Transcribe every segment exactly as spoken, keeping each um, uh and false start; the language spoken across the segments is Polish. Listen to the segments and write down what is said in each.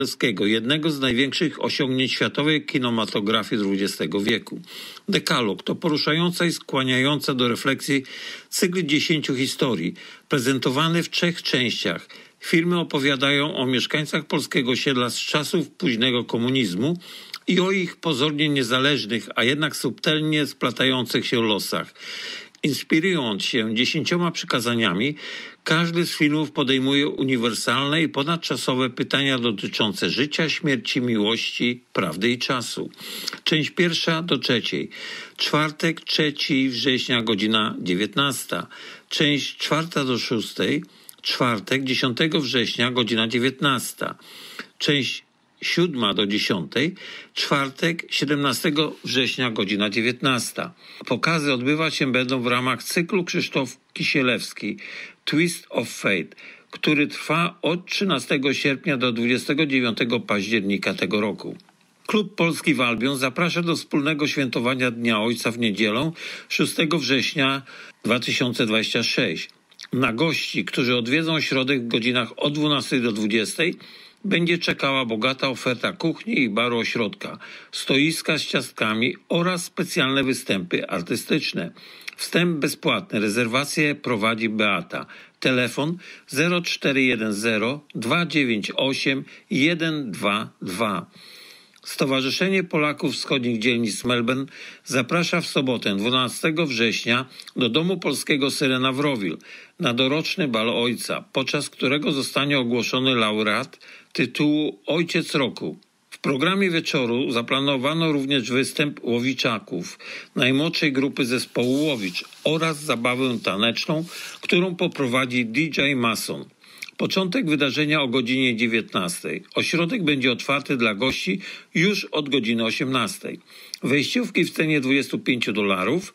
jednego z największych osiągnięć światowej kinematografii dwudziestego wieku. Dekalog to poruszająca i skłaniająca do refleksji cykl dziesięciu historii, prezentowany w trzech częściach. Filmy opowiadają o mieszkańcach polskiego osiedla z czasów późnego komunizmu i o ich pozornie niezależnych, a jednak subtelnie splatających się losach. Inspirując się dziesięcioma przykazaniami, każdy z filmów podejmuje uniwersalne i ponadczasowe pytania dotyczące życia, śmierci, miłości, prawdy i czasu. Część pierwsza do trzeciej. Czwartek, trzeciego września, godzina dziewiętnasta. Część czwarta do szóstej. Czwartek, dziesiątego września, godzina dziewiętnasta. Część siódma do dziesiątej, czwartek, siedemnastego września, godzina dziewiętnasta. Pokazy odbywać się będą w ramach cyklu Krzysztof Kisielewski Twist of Fate, który trwa od trzynastego sierpnia do dwudziestego dziewiątego października tego roku. Klub Polski w Albion zaprasza do wspólnego świętowania Dnia Ojca w niedzielę szóstego września dwa tysiące dwudziestego szóstego. Na gości, którzy odwiedzą środek w godzinach od dwunastej do dwudziestej, będzie czekała bogata oferta kuchni i baru ośrodka, stoiska z ciastkami oraz specjalne występy artystyczne. Wstęp bezpłatny, rezerwacje prowadzi Beata. Telefon zero cztery jeden zero dwa dziewięć osiem jeden dwa dwa. Stowarzyszenie Polaków Wschodnich Dzielnic Melbourne zaprasza w sobotę dwunastego września do Domu Polskiego Syrena w Rowil na doroczny bal ojca, podczas którego zostanie ogłoszony laureat tytułu Ojciec Roku. W programie wieczoru zaplanowano również występ Łowiczaków, najmłodszej grupy zespołu Łowicz, oraz zabawę taneczną, którą poprowadzi D J Mason. Początek wydarzenia o godzinie dziewiętnastej. Ośrodek będzie otwarty dla gości już od godziny osiemnastej. Wejściówki w cenie dwadzieścia pięć dolarów,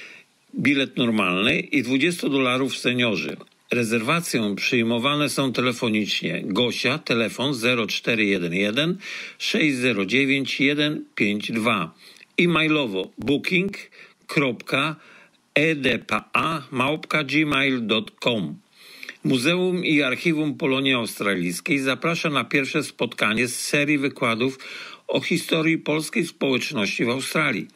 bilet normalny i dwadzieścia dolarów seniorzy. Rezerwacje przyjmowane są telefonicznie. Gosia, telefon zero cztery jeden jeden sześć zero dziewięć jeden pięć dwa. E-mailowo booking kropka e d p a małpka gmail kropka com. Muzeum i Archiwum Polonii Australijskiej zaprasza na pierwsze spotkanie z serii wykładów o historii polskiej społeczności w Australii,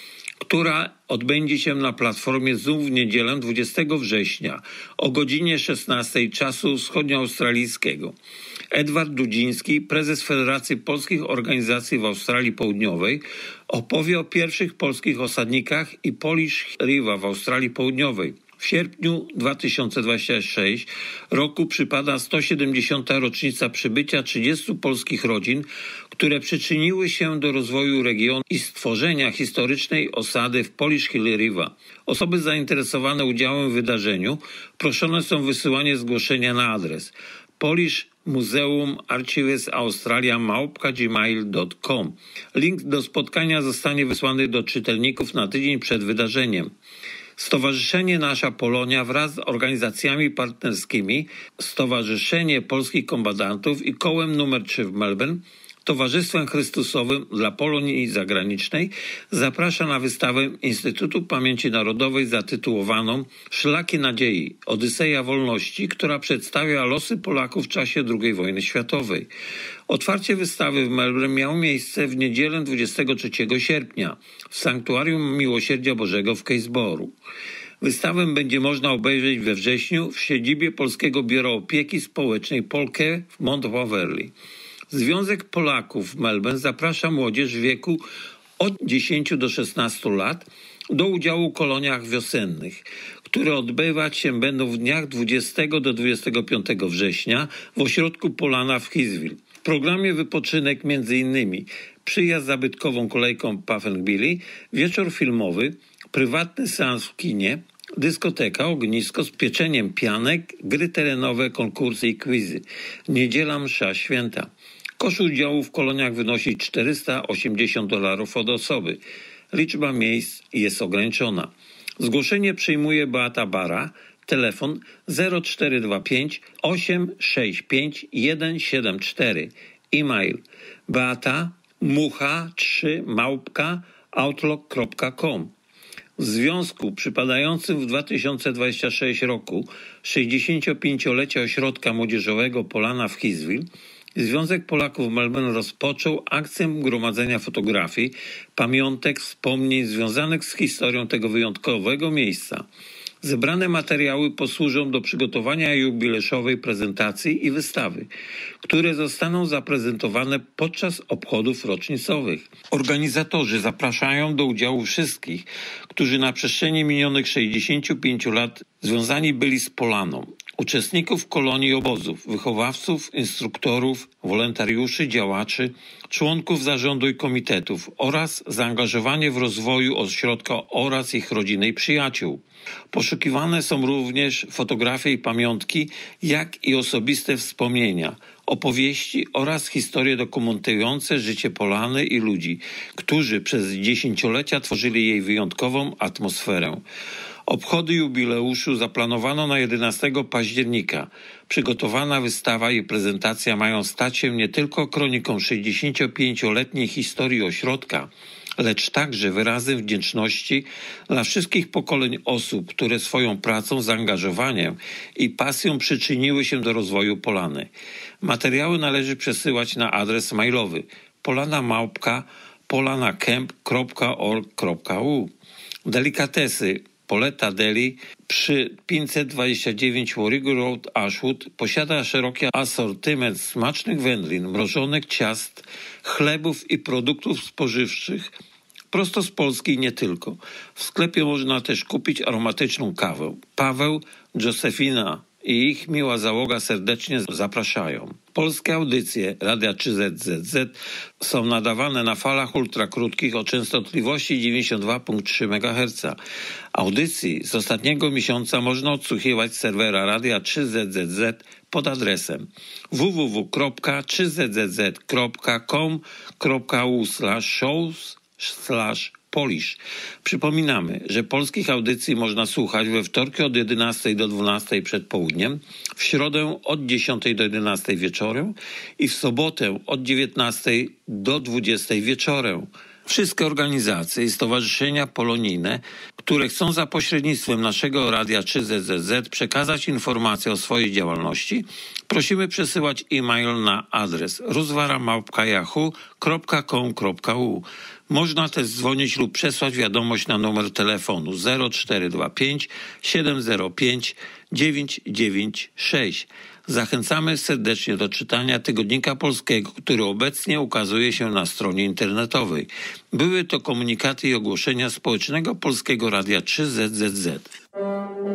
która odbędzie się na platformie Zoom w niedzielę dwudziestego września o godzinie szesnastej czasu wschodnioaustralijskiego. Edward Dudziński, prezes Federacji Polskich Organizacji w Australii Południowej, opowie o pierwszych polskich osadnikach i Polish River w Australii Południowej. W sierpniu dwa tysiące dwudziestego szóstego roku przypada sto siedemdziesiąta rocznica przybycia trzydziestu polskich rodzin, które przyczyniły się do rozwoju regionu i stworzenia historycznej osady w Polish Hill River. Osoby zainteresowane udziałem w wydarzeniu proszone są o wysyłanie zgłoszenia na adres Polish Muzeum Archives Australia małpka gmail kropka com. Link do spotkania zostanie wysłany do czytelników na tydzień przed wydarzeniem. Stowarzyszenie Nasza Polonia wraz z organizacjami partnerskimi, Stowarzyszenie Polskich Kombatantów i Kołem numer trzy w Melbourne, Towarzystwem Chrystusowym dla Polonii Zagranicznej zaprasza na wystawę Instytutu Pamięci Narodowej zatytułowaną Szlaki Nadziei – Odyseja Wolności, która przedstawia losy Polaków w czasie drugiej wojny światowej. Otwarcie wystawy w Melbourne miało miejsce w niedzielę dwudziestego trzeciego sierpnia w Sanktuarium Miłosierdzia Bożego w Keysborough. Wystawę będzie można obejrzeć we wrześniu w siedzibie Polskiego Biura Opieki Społecznej Polcare w Mount Waverley. Związek Polaków w Melbourne zaprasza młodzież w wieku od dziesięciu do szesnastu lat do udziału w koloniach wiosennych, które odbywać się będą w dniach dwudziestego do dwudziestego piątego września w ośrodku Polana w Heathville. W programie wypoczynek m.in. przyjazd zabytkową kolejką Puff and Billy, wieczór filmowy, prywatny seans w kinie, dyskoteka, ognisko z pieczeniem pianek, gry terenowe, konkursy i quizy. Niedziela msza święta. Koszt udziału w koloniach wynosi czterysta osiemdziesiąt dolarów od osoby. Liczba miejsc jest ograniczona. Zgłoszenie przyjmuje Beata Bara. Telefon zero cztery dwa pięć osiem sześć pięć jeden siedem cztery. E-mail beata mucha trzy małpka outlook kropka com. W związku przypadającym w dwa tysiące dwudziestym szóstym roku sześćdziesięciopięciolecia Ośrodka Młodzieżowego Polana w Heathville Związek Polaków w Melbourne rozpoczął akcję gromadzenia fotografii, pamiątek, wspomnień związanych z historią tego wyjątkowego miejsca. Zebrane materiały posłużą do przygotowania jubileuszowej prezentacji i wystawy, które zostaną zaprezentowane podczas obchodów rocznicowych. Organizatorzy zapraszają do udziału wszystkich, którzy na przestrzeni minionych sześćdziesięciu pięciu lat związani byli z Polaną. Uczestników kolonii obozów, wychowawców, instruktorów, wolontariuszy, działaczy, członków zarządu i komitetów oraz zaangażowanie w rozwoju ośrodka oraz ich rodziny i przyjaciół. Poszukiwane są również fotografie i pamiątki, jak i osobiste wspomnienia, opowieści oraz historie dokumentujące życie Polany i ludzi, którzy przez dziesięciolecia tworzyli jej wyjątkową atmosferę. Obchody jubileuszu zaplanowano na jedenastego października. Przygotowana wystawa i prezentacja mają stać się nie tylko kroniką sześćdziesięciopięcioletniej historii ośrodka, lecz także wyrazem wdzięczności dla wszystkich pokoleń osób, które swoją pracą, zaangażowaniem i pasją przyczyniły się do rozwoju Polany. Materiały należy przesyłać na adres mailowy polana małpka polanacamp kropka org kropka u ł. Delikatesy Poleta Deli przy pięćset dwadzieścia dziewięć Warrigal Road, Ashwood posiada szeroki asortyment smacznych wędlin, mrożonych ciast, chlebów i produktów spożywczych prosto z Polski i nie tylko. W sklepie można też kupić aromatyczną kawę. Paweł, Józefina i ich miła załoga serdecznie zapraszają. Polskie audycje Radia trzy zet zet zet są nadawane na falach ultrakrótkich o częstotliwości dziewięćdziesiąt dwa przecinek trzy megaherca. Audycji z ostatniego miesiąca można odsłuchiwać z serwera Radia trzy zet zet zet pod adresem w w w kropka trzy zet zet zet kropka com kropka u ł slash shows slash Polish. Przypominamy, że polskich audycji można słuchać we wtorki od jedenastej do dwunastej przed południem, w środę od dziesiątej do jedenastej wieczorem i w sobotę od dziewiętnastej do dwudziestej wieczorem. Wszystkie organizacje i stowarzyszenia polonijne, które chcą za pośrednictwem naszego Radia trzy zet zet zet przekazać informacje o swojej działalności, prosimy przesyłać e-mail na adres rozwara małpka yahoo kropka com kropka u ł. Można też dzwonić lub przesłać wiadomość na numer telefonu zero cztery dwa pięć siedem zero pięć dziewięć dziewięć sześć. Zachęcamy serdecznie do czytania Tygodnika Polskiego, który obecnie ukazuje się na stronie internetowej. Były to komunikaty i ogłoszenia Społecznego Polskiego Radia trzy zet zet zet.